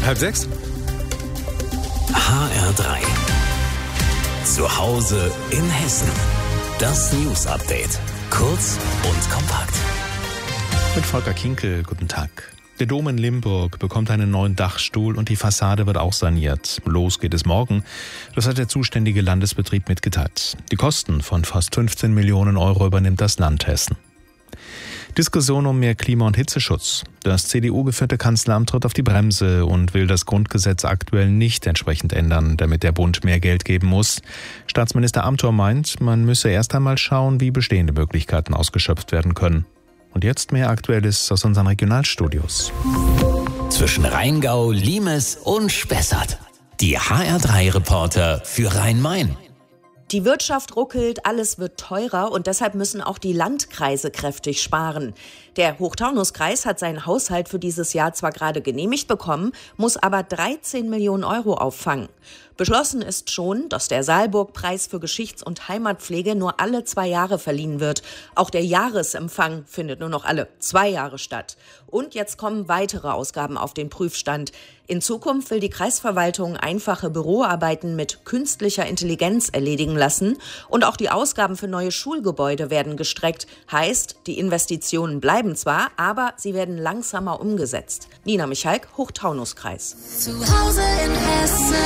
5:30. HR3. Zu Hause in Hessen. Das News Update. Kurz und kompakt. Mit Volker Kinkel, guten Tag. Der Dom in Limburg bekommt einen neuen Dachstuhl und die Fassade wird auch saniert. Los geht es morgen. Das hat der zuständige Landesbetrieb mitgeteilt. Die Kosten von fast 15 Millionen Euro übernimmt das Land Hessen. Diskussion um mehr Klima- und Hitzeschutz. Das CDU-geführte Kanzleramt tritt auf die Bremse und will das Grundgesetz aktuell nicht entsprechend ändern, damit der Bund mehr Geld geben muss. Staatsminister Amthor meint, man müsse erst einmal schauen, wie bestehende Möglichkeiten ausgeschöpft werden können. Und jetzt mehr Aktuelles aus unseren Regionalstudios. Zwischen Rheingau, Limes und Spessart. Die HR3-Reporter für Rhein-Main. Die Wirtschaft ruckelt, alles wird teurer und deshalb müssen auch die Landkreise kräftig sparen. Der Hochtaunuskreis hat seinen Haushalt für dieses Jahr zwar gerade genehmigt bekommen, muss aber 13 Millionen Euro auffangen. Beschlossen ist schon, dass der Saalburg-Preis für Geschichts- und Heimatpflege nur alle 2 Jahre verliehen wird. Auch der Jahresempfang findet nur noch alle 2 Jahre statt. Und jetzt kommen weitere Ausgaben auf den Prüfstand. In Zukunft will die Kreisverwaltung einfache Büroarbeiten mit künstlicher Intelligenz erledigen lassen. Und auch die Ausgaben für neue Schulgebäude werden gestreckt. Heißt, die Investitionen bleiben zwar, aber sie werden langsamer umgesetzt. Nina Michalk, Hochtaunuskreis. Zu Hause in Hessen.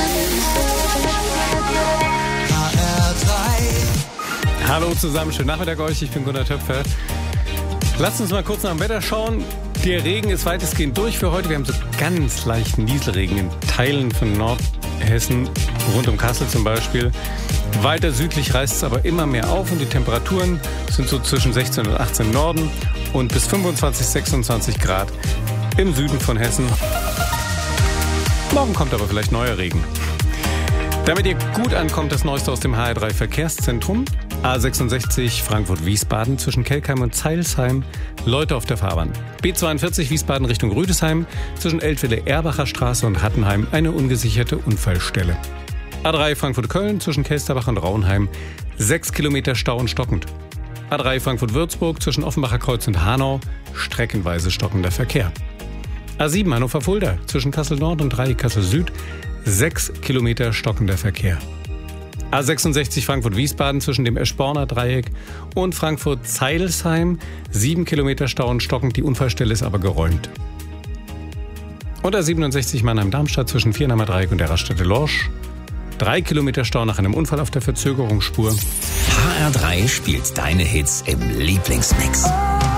HR3. Hallo zusammen, schönen Nachmittag euch, ich bin Gunnar Töpfer. Lasst uns mal kurz nach dem Wetter schauen. Der Regen ist weitestgehend durch für heute. Wir haben so ganz leichten Nieselregen in Teilen von Nordhessen, rund um Kassel zum Beispiel. Weiter südlich reißt es aber immer mehr auf und die Temperaturen sind so zwischen 16 und 18 im Norden und bis 25, 26 Grad im Süden von Hessen. Morgen kommt aber vielleicht neuer Regen. Damit ihr gut ankommt, das Neueste aus dem HR3 Verkehrszentrum. A66 Frankfurt-Wiesbaden zwischen Kelkheim und Zeilsheim, Leute auf der Fahrbahn. B42 Wiesbaden Richtung Rüdesheim zwischen Eltville-Erbacher Straße und Hattenheim eine ungesicherte Unfallstelle. A3 Frankfurt-Köln zwischen Kelsterbach und Raunheim 6 Kilometer Stau und stockend. A3 Frankfurt-Würzburg zwischen Offenbacher Kreuz und Hanau streckenweise stockender Verkehr. A7 Hannover-Fulda zwischen Kassel-Nord und Dreieck Kassel-Süd 6 Kilometer stockender Verkehr. A66 Frankfurt-Wiesbaden zwischen dem Eschborner Dreieck und Frankfurt-Zeilsheim 7 Kilometer Stau und stockend, die Unfallstelle ist aber geräumt. Und A67 Mannheim-Darmstadt zwischen Viernheimer Dreieck und der Raststätte Lorsch 3 Kilometer Stau nach einem Unfall auf der Verzögerungsspur. HR3 spielt deine Hits im Lieblingsmix.